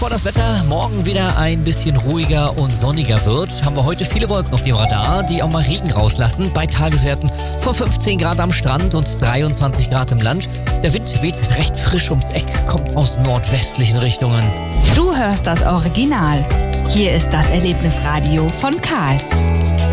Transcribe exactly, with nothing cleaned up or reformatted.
Bevor das Wetter morgen wieder ein bisschen ruhiger und sonniger wird, haben wir heute viele Wolken auf dem Radar, die auch mal Regen rauslassen. Bei Tageswerten von fünfzehn Grad am Strand und dreiundzwanzig Grad im Land. Der Wind weht recht frisch ums Eck, kommt aus nordwestlichen Richtungen. Du hörst das Original. Hier ist das Erlebnisradio von Karls.